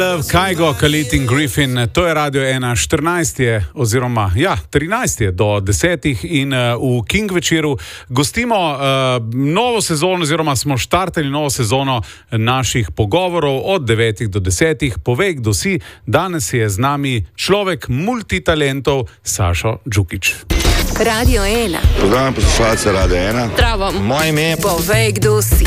Kygo, Khalid in Griffin, to je Radio 1, 14 je, oziroma 13 je do 10 in v King večeru gostimo novo sezono, oziroma smo štartali novo sezono naših pogovorov od 9 do 10. Povej, kdo si, danes je z nami človek multitalentov Sašo Džukić. Radio 1. Pozdravljam poslušalce Radio 1. Zdravo. Moje ime je... Povej, kdo si.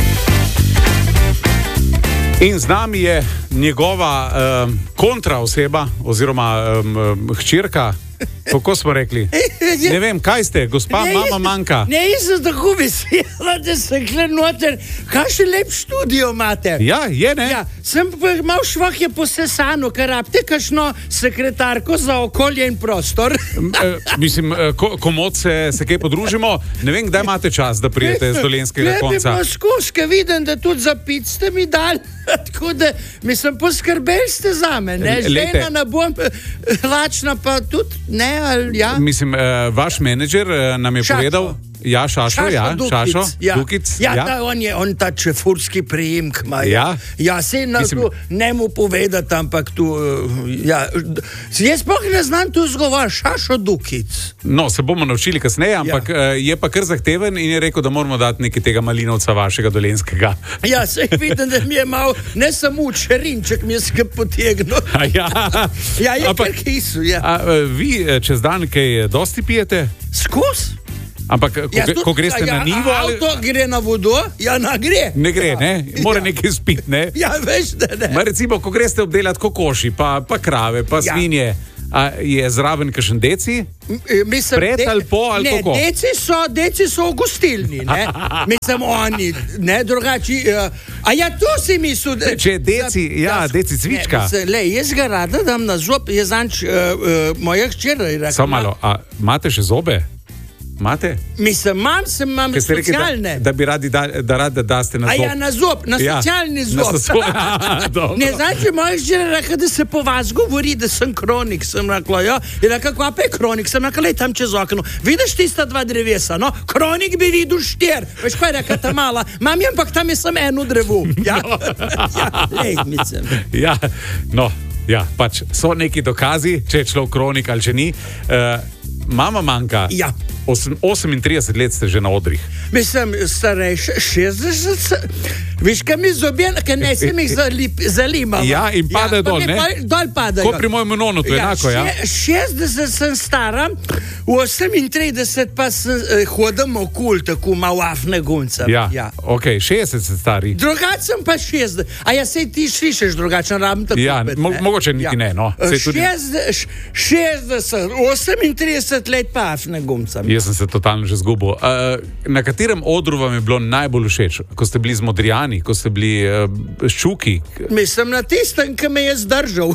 In z nami je njegova kontraoseba, oziroma hčerka, kako smo rekli? Ne vem, kaj ste, gospa Mama Manka? Ne, jaz sem tako vesela, da sem kle noter. Kakšen lep studio imate. Ja, je, ne? Ja, sem pa mal švah je posesano, ker rabite kakšno sekretarko za okolje in prostor. Mislim, komod se kaj podružimo. Ne vem, kdaj imate čas, da prijete z dolenskega konca. Ne bi pa skuska, vidim, da tudi za pic ste mi dali. Tako da, mislim, poskrbeli ste za me, ne? Žena ne bom lačna, pa tudi, ne, ali ja? Mislim, vaš menedžer nam je povedal... Ja, Šašo, Dukic. Ja, on ta čefurski priimk ima. Ja. Ja, se ne mu povedati, ampak tu, ja. Jaz pa ne znam tu zgovor, Šašo Dukic. No, se bomo naučili kasneje, ampak je pa kar zahteven in je rekel, da moramo dati nekaj tega malinovca vašega dolenskega. Ja, se vidim, da mi je mal, ne samo čerinček mi je skaj potegnil. Ja, je kar kisu, ja. Vi čez dan kaj dosti pijete? Skus? Ampak, ko greste na nivo... Avto gre na vodo, ja, ne gre. Ne gre, ne? Mora nekaj spiti, ne? Ja, veš, da ne. Ma recimo, ko greste obdelati kokoši, pa krave, pa svinje, je zraven kakšen deci? Pred ali po, ali kako? Ne, deci so v gostilni, ne? Mislim, oni, ne, drugači... A ja, to si mislil... Če je deci, deci cvička. Jaz ga rada dam na zob, jaz zanč moja hčera je rekla... Samo malo, a imate še zobe? Imate? Mislim, imam socialne. Da bi radi daste na zob. A ja, na zob, na socialni zob. Ne, znači, moja žena rekla, da se po vas govori, da sem kronik, sem rekla, ja. Je rekla, kva pa je kronik, sem rekla, lej tam čez okno. Vidiš tista dva drevesa, no? Kronik bi videl 4. Veš, kaj je rekla ta mala? Mam je, ampak tam je sem eno drevo. Ja, lej, mislim. Ja, no, ja, pač so neki dokazi, če je človek kronik ali če ni. Mama Manka. Ja. 38 let ste že na odrih. Mislim, starejši, 60. Viš, kaj mi zobjen, kaj ne sem jih zalimala. Ja, in padajo dol, ne? Dol padajo. Ko pri mojem nonotu, enako, ja? 60 sem stara, v 38 pa hodim okul, tako malo afne gunca. Ja, ok, 60 ste stari. Drugač sem pa 60. A ja, sej ti slišiš drugačen, rabim tako. Ja, mogoče niti ne, no. 60, 38 let pa afne gunca. Jaz sem se totalno že zgubil. Na katerem odru vam je bilo najbolj všeč? Ko ste bili z Modrijani, ko ste bili ščuki? Mislim, na tistem, ki me je zdržal.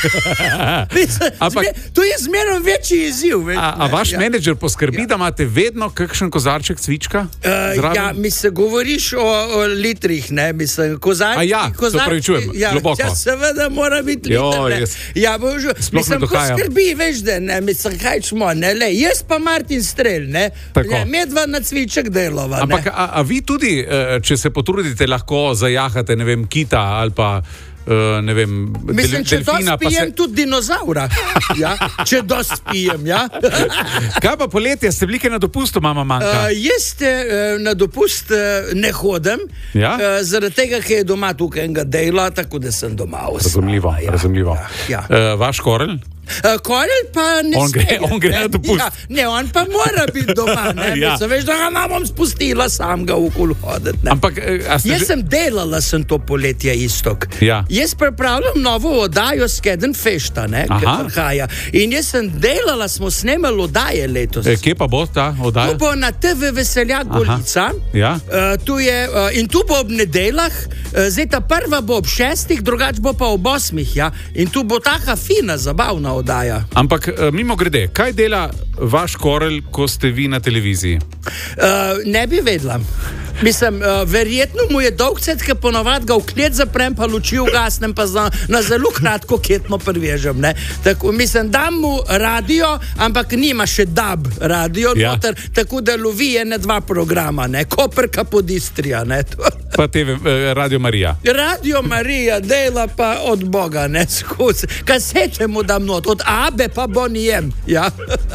To je zmerno večji izziv. A vaš menedžer poskrbi, da imate vedno kakšen kozarček cvička? Ja, mislim, govoriš o litrih, ne? Mislim, kozarček. Se pravičujem, globoko. Ja, seveda mora biti liter, ne? Ja, mislim, poskrbi, veš, da ne? Mislim, kaj čmo, ne? Jaz pa Martin Strel, ne? Medva na cviček delova, ne? Ampak, a vi tudi, če se potrudite, lahko zajahate, ne vem, kita ali pa, ne vem, mislim, če delfina, dost pijem tudi dinozaura. Ja? Če dost pijem, ja? Kaj pa poletje, ste bili kaj na dopustu, Mama Manka? Jaz na dopust ne hodim, zaradi tega, ker je doma tukaj enega dela, tako da sem doma. Razumljivo. Vaš Korel? Korel pa ne sme. On gre na dopust. Ne, on pa mora biti doma, ne? Veš, da ga bom spustila sam ga okoli hoditi, ne? Ampak, jaz sem delala to poletje istok. Ja. Jaz pripravljam novo oddajo Skeden Fešta, ne? In jaz sem delala, smo snemali oddaje letos. Kje pa bo ta oddaja? Tu bo na TV Veseljak Golica. Ja. In tu bo ob nedeljah, zdaj ta prva bo ob 6, drugač bo pa ob 8, ja? In tu bo taka fina, zabavna oddaja. Ampak mimo grede, kaj dela vaš Korel, ko ste vi na televiziji? Ne bi vedela. Mislim, verjetno mu je dolg cvet, ker ponovadi ga v klet zaprem, pa luči ugasnem, pa na zelo kratko ketno prvežem. Tako, mislim, dam mu radio, ampak nima še DAB radio, noter, tako da lovi ene 2 programa, Koperka pod Istrija. Pa TV, Radio Marija. Radio Marija dela pa od Boga, skozi. Kasete mu dam not, od Abe pa Bonijem. Ja.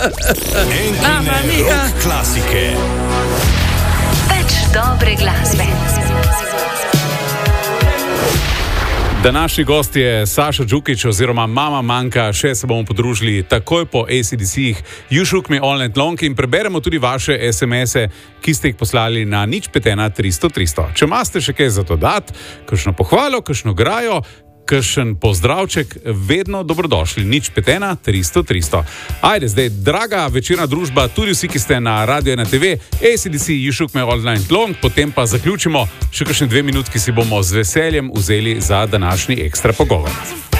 Klasike. Več dobre glasbe. Današnji gost je Saša Džukić oziroma Mama Manka, še se bomo podružili takoj po AC/DC-jih You Shook Me All Night Long in preberemo tudi vaše SMS-e, ki ste jih poslali na 051 300 300. Če imate še kaj za to dati, kakšno pohvalo, kakšno grajo, kakšen pozdravček, vedno dobrodošli. 051 300 300. Ajde, zdaj, draga večerna družba, tudi vsi, ki ste na Radio 1 TV, AC/DC You Shook Me All Night Long, potem pa zaključimo še kakšne 2 minutki, si bomo z veseljem vzeli za današnji ekstra pogovor.